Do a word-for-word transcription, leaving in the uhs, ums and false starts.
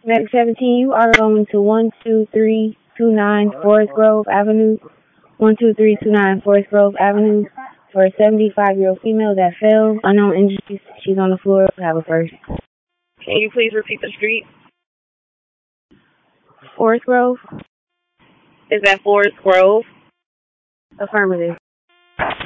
Medic seventeen, you are going to one two three two nine Forest Grove Avenue. one two three two nine Forest Grove Avenue for a seventy-five-year-old female that fell. Unknown injuries. She's on the floor. Have a first. Can you please repeat the street? Forest Grove? Is that Forest Grove? Affirmative.